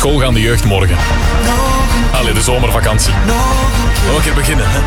schoolgaande jeugd morgen. Allee, de zomervakantie. Nog een keer beginnen, hè?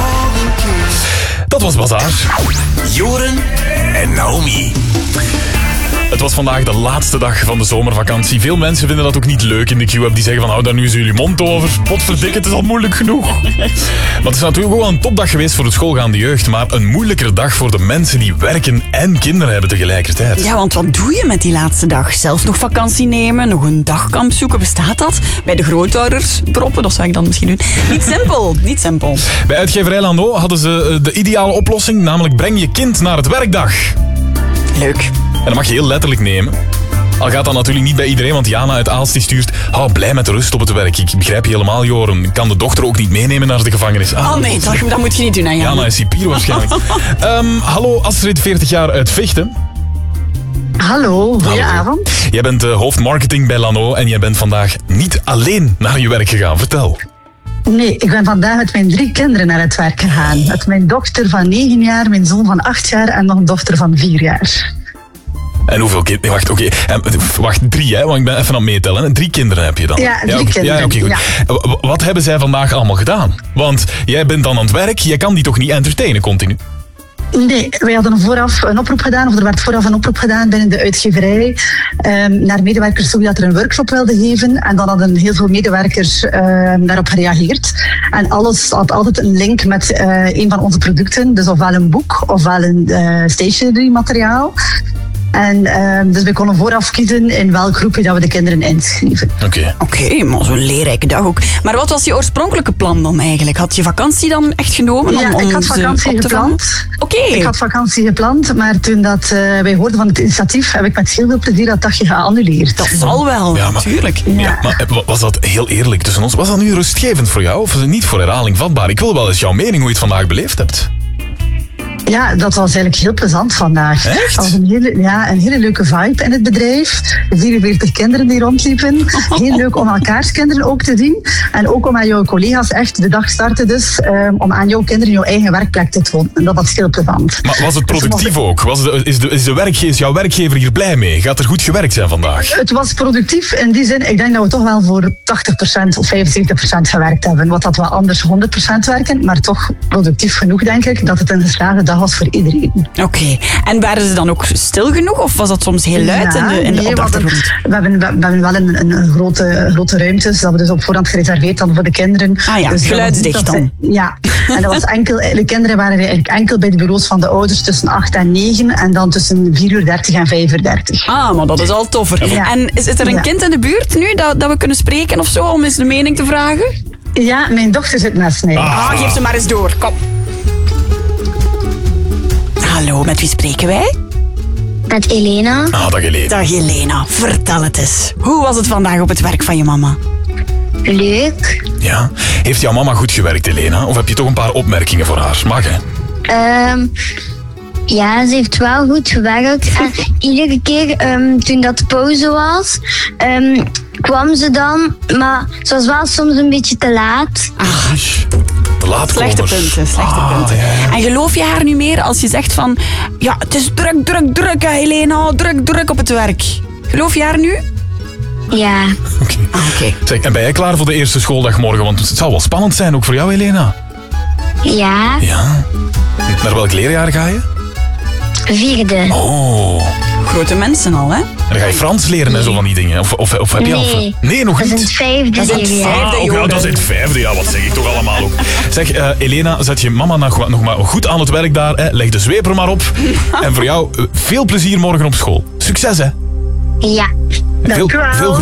Dat was Bazaar. Joren en Naomi. Het was vandaag de laatste dag van de zomervakantie. Veel mensen vinden dat ook niet leuk in de Q-App. Die zeggen van, hou daar nu eens jullie mond over. Potverdikke, het is al moeilijk genoeg. Maar het is natuurlijk wel een topdag geweest voor de schoolgaande jeugd. Maar een moeilijkere dag voor de mensen die werken en kinderen hebben tegelijkertijd. Ja, want wat doe je met die laatste dag? Zelf nog vakantie nemen, nog een dagkamp zoeken, bestaat dat? Bij de grootouders droppen, dat zou ik dan misschien doen. Niet simpel. Bij uitgeverij Lano hadden ze de ideale oplossing. Namelijk, breng je kind naar het werkdag. Leuk. En dat mag je heel letterlijk nemen. Al gaat dat natuurlijk niet bij iedereen, want Jana uit Aalst die stuurt... Hou blij met de rust op het werk. Ik begrijp je helemaal, Joren. Kan de dochter ook niet meenemen naar de gevangenis? Oh nee, dat moet je niet doen, hè, Jana. Jana is cipier waarschijnlijk. Hallo, Astrid, 40 jaar uit Vechten. Hallo, goedenavond. Jij bent hoofdmarketing bij Lano en jij bent vandaag niet alleen naar je werk gegaan. Vertel. Nee, ik ben vandaag met mijn 3 kinderen naar het werk gegaan. Met mijn dochter van 9 jaar, mijn zoon van 8 jaar en nog een dochter van 4 jaar. En hoeveel kinderen? Wacht, 3, hè? Want ik ben even aan het meetellen. 3 kinderen heb je dan? Ja, 3 kinderen. Ja, oké, goed. Ja. Wat hebben zij vandaag allemaal gedaan? Want jij bent dan aan het werk, jij kan die toch niet entertainen continu? Nee, wij hadden vooraf een oproep gedaan, of er werd vooraf een oproep gedaan binnen de uitgeverij naar medewerkers toe dat er een workshop wilden geven. En dan hadden heel veel medewerkers daarop gereageerd. En alles had altijd een link met een van onze producten. Dus ofwel een boek, ofwel een stationery materiaal. En dus we konden vooraf kiezen in welk groepje dat we de kinderen inschreven. Oké, maar zo'n leerrijke dag ook. Maar wat was je oorspronkelijke plan dan eigenlijk? Had je vakantie dan echt genomen? Ja, ik had vakantie gepland. Oké. Ik had vakantie gepland, maar toen dat, wij hoorden van het initiatief, heb ik met heel veel plezier dat dagje geannuleerd. Dat zal wel, ja, natuurlijk. Ja, maar was dat heel eerlijk tussen ons? Was dat nu rustgevend voor jou of niet voor herhaling vatbaar? Ik wil wel eens jouw mening hoe je het vandaag beleefd hebt. Ja, dat was eigenlijk heel plezant vandaag. Echt? Het was een hele leuke vibe in het bedrijf. 44 kinderen die rondliepen. Heel leuk om elkaars kinderen ook te zien. En ook om aan jouw collega's echt de dag starten dus, om aan jouw kinderen jouw eigen werkplek te tonen. En dat was heel plezant. Maar was het productief ook? Is jouw werkgever hier blij mee? Gaat er goed gewerkt zijn vandaag? Het was productief in die zin. Ik denk dat we toch wel voor 80% of 75% gewerkt hebben. Wat dat wel anders 100% werken. Maar toch productief genoeg, denk ik, dat het een geslaagde dag was voor iedereen. Oké. En waren ze dan ook stil genoeg? Of was dat soms heel luid op de achtergrond? We hebben wel een grote ruimte. Dat we dus op voorhand gereserveerd hadden voor de kinderen. Ah ja, dus geluidsdicht dan. Ja. En dat was enkel, de kinderen waren eigenlijk enkel bij de bureaus van de ouders tussen 8 en 9. En dan tussen 4:30 en 5:30. Ah, maar dat is al toffer. Ja. En is er een kind in de buurt nu dat we kunnen spreken of zo? Om eens de mening te vragen? Ja, mijn dochter zit naast mij. Geef ze maar eens door. Kom. Hallo, met wie spreken wij? Met Elena. Dag Elena. Dag Elena, vertel het eens. Hoe was het vandaag op het werk van je mama? Leuk. Ja. Heeft jouw mama goed gewerkt, Elena? Of heb je toch een paar opmerkingen voor haar? Mag, hè? Ja, ze heeft wel goed gewerkt. En iedere keer toen dat de pauze was, kwam ze dan. Maar ze was wel soms een beetje te laat. Te laat Slechte punten. Ja. En geloof je haar nu meer als je zegt van... Ja, het is druk, hè, Helena. Druk op het werk. Geloof je haar nu? Ja. Oké. Zeg, en ben jij klaar voor de eerste schooldag morgen? Want het zal wel spannend zijn, ook voor jou, Helena. Ja. Ja. Naar welk leerjaar ga je? 4e. Oh. Grote mensen al, hè? En dan ga je Frans leren en zo van die dingen. Of heb je al... Nee, nog Dat niet. is het 5e leerjaar. Dat is het 5e. Ja, wat zeg ik toch allemaal ook. Zeg, Elena, zet je mama nog maar goed aan het werk daar. Hè. Leg de zweep er maar op. En voor jou, veel plezier morgen op school. Succes, hè? Ja. Veel groeten.